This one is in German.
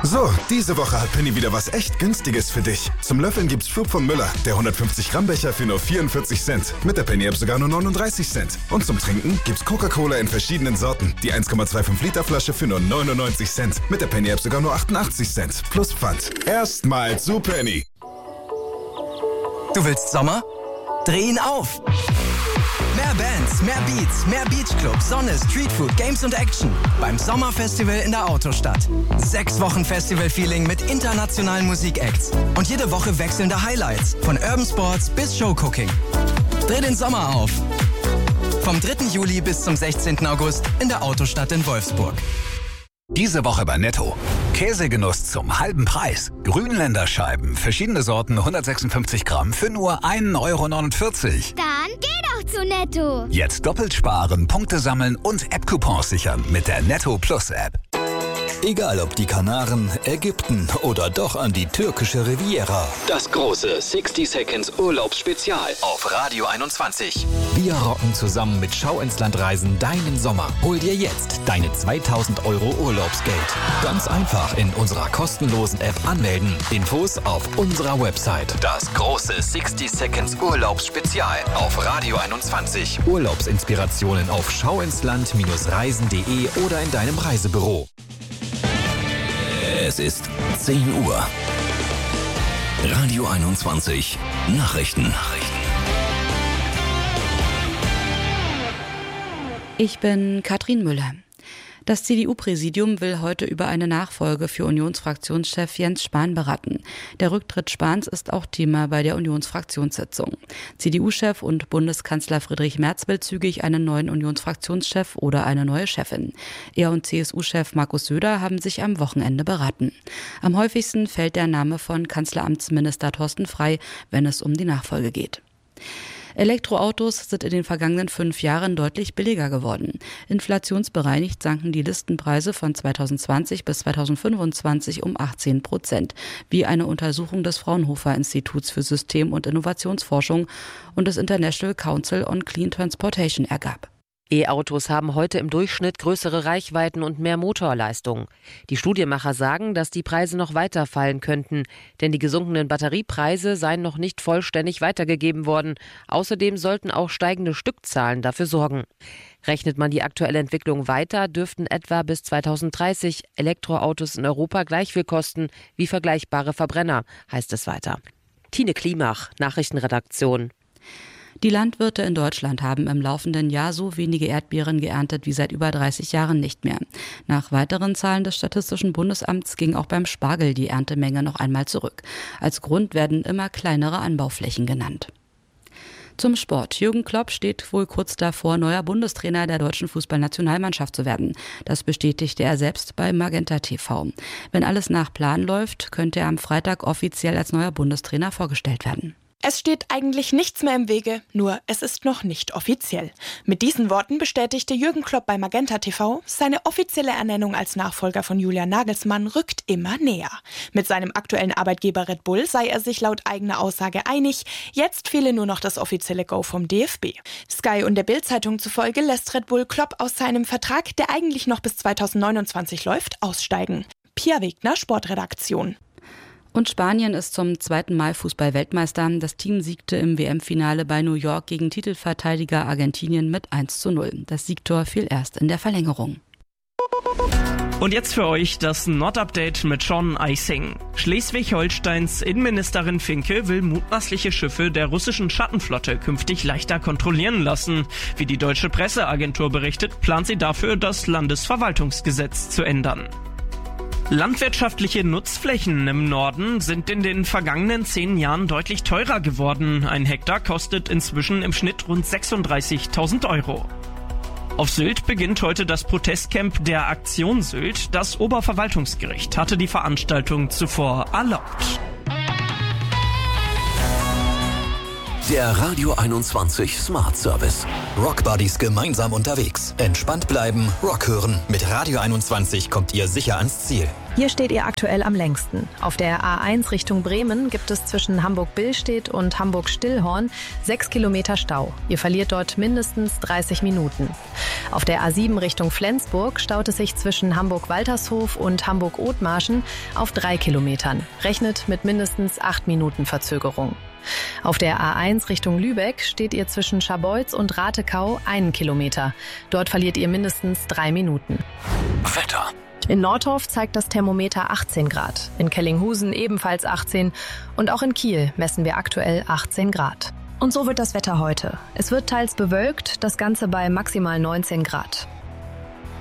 So, diese Woche hat Penny wieder was echt Günstiges für dich. Zum Löffeln gibt's Schub von Müller, der 150 Gramm Becher für nur 44 Cent. Mit der Penny-App sogar nur 39 Cent. Und zum Trinken gibt's Coca-Cola in verschiedenen Sorten. Die 1,25 Liter Flasche für nur 99 Cent. Mit der Penny-App sogar nur 88 Cent. Plus Pfand. Erstmal zu Penny. Du willst Sommer? Dreh ihn auf! Mehr Bands, mehr Beats, mehr Beachclub, Sonne, Streetfood, Games und Action beim Sommerfestival in der Autostadt. 6 Wochen Festival-Feeling mit internationalen Musikacts und jede Woche wechselnde Highlights von Urban Sports bis Showcooking. Dreh den Sommer auf! Vom 3. Juli bis zum 16. August in der Autostadt in Wolfsburg. Diese Woche bei Netto. Käsegenuss zum halben Preis. Grünländerscheiben, verschiedene Sorten, 156 Gramm für nur 1,49 Euro. Dann geh doch zu Netto. Jetzt doppelt sparen, Punkte sammeln und App-Coupons sichern mit der Netto Plus App. Egal ob die Kanaren, Ägypten oder doch an die türkische Riviera. Das große 60 Seconds Urlaubsspezial auf Radio 21. Wir rocken zusammen mit Schau ins Land Reisen deinen Sommer. Hol dir jetzt deine 2000 Euro Urlaubsgeld. Ganz einfach in unserer kostenlosen App anmelden. Infos auf unserer Website. Das große 60 Seconds Urlaubsspezial auf Radio 21. Urlaubsinspirationen auf schauinsland-reisen.de oder in deinem Reisebüro. Es ist 10 Uhr. Radio 21 Nachrichten. Ich bin Katrin Müller. Das CDU-Präsidium will heute über eine Nachfolge für Unionsfraktionschef Jens Spahn beraten. Der Rücktritt Spahns ist auch Thema bei der Unionsfraktionssitzung. CDU-Chef und Bundeskanzler Friedrich Merz will zügig einen neuen Unionsfraktionschef oder eine neue Chefin. Er und CSU-Chef Markus Söder haben sich am Wochenende beraten. Am häufigsten fällt der Name von Kanzleramtsminister Thorsten Frey, wenn es um die Nachfolge geht. Elektroautos sind in den vergangenen 5 Jahren deutlich billiger geworden. Inflationsbereinigt sanken die Listenpreise von 2020 bis 2025 um 18%, wie eine Untersuchung des Fraunhofer Instituts für System- und Innovationsforschung und des International Council on Clean Transportation ergab. E-Autos haben heute im Durchschnitt größere Reichweiten und mehr Motorleistung. Die Studienmacher sagen, dass die Preise noch weiter fallen könnten, denn die gesunkenen Batteriepreise seien noch nicht vollständig weitergegeben worden. Außerdem sollten auch steigende Stückzahlen dafür sorgen. Rechnet man die aktuelle Entwicklung weiter, dürften etwa bis 2030 Elektroautos in Europa gleich viel kosten wie vergleichbare Verbrenner, heißt es weiter. Tine Klimach, Nachrichtenredaktion. Die Landwirte in Deutschland haben im laufenden Jahr so wenige Erdbeeren geerntet wie seit über 30 Jahren nicht mehr. Nach weiteren Zahlen des Statistischen Bundesamts ging auch beim Spargel die Erntemenge noch einmal zurück. Als Grund werden immer kleinere Anbauflächen genannt. Zum Sport. Jürgen Klopp steht wohl kurz davor, neuer Bundestrainer der deutschen Fußballnationalmannschaft zu werden. Das bestätigte er selbst bei Magenta TV. Wenn alles nach Plan läuft, könnte er am Freitag offiziell als neuer Bundestrainer vorgestellt werden. Es steht eigentlich nichts mehr im Wege, nur es ist noch nicht offiziell. Mit diesen Worten bestätigte Jürgen Klopp bei Magenta TV, seine offizielle Ernennung als Nachfolger von Julian Nagelsmann rückt immer näher. Mit seinem aktuellen Arbeitgeber Red Bull sei er sich laut eigener Aussage einig, jetzt fehle nur noch das offizielle Go vom DFB. Sky und der Bild-Zeitung zufolge lässt Red Bull Klopp aus seinem Vertrag, der eigentlich noch bis 2029 läuft, aussteigen. Pia Wegner, Sportredaktion. Und Spanien ist zum 2. Mal Fußball-Weltmeister. Das Team siegte im WM-Finale bei New York gegen Titelverteidiger Argentinien mit 1:0. Das Siegtor fiel erst in der Verlängerung. Und jetzt für euch das Nord-Update mit Sean Eising. Schleswig-Holsteins Innenministerin Finke will mutmaßliche Schiffe der russischen Schattenflotte künftig leichter kontrollieren lassen. Wie die deutsche Presseagentur berichtet, plant sie dafür, das Landesverwaltungsgesetz zu ändern. Landwirtschaftliche Nutzflächen im Norden sind in den vergangenen 10 Jahren deutlich teurer geworden. Ein Hektar kostet inzwischen im Schnitt rund 36.000 Euro. Auf Sylt beginnt heute das Protestcamp der Aktion Sylt. Das Oberverwaltungsgericht hatte die Veranstaltung zuvor erlaubt. Der Radio 21 Smart Service. Rock Buddies gemeinsam unterwegs. Entspannt bleiben, Rock hören. Mit Radio 21 kommt ihr sicher ans Ziel. Hier steht ihr aktuell am längsten. Auf der A1 Richtung Bremen gibt es zwischen Hamburg-Billstedt und Hamburg-Stillhorn 6 Kilometer Stau. Ihr verliert dort mindestens 30 Minuten. Auf der A7 Richtung Flensburg staut es sich zwischen Hamburg-Waltershof und Hamburg-Othmarschen auf 3 Kilometern. Rechnet mit mindestens 8 Minuten Verzögerung. Auf der A1 Richtung Lübeck steht ihr zwischen Scharbeutz und Ratekau 1 Kilometer. Dort verliert ihr mindestens 3 Minuten. Wetter. In Nordhof zeigt das Thermometer 18 Grad, in Kellinghusen ebenfalls 18 und auch in Kiel messen wir aktuell 18 Grad. Und so wird das Wetter heute. Es wird teils bewölkt, das Ganze bei maximal 19 Grad.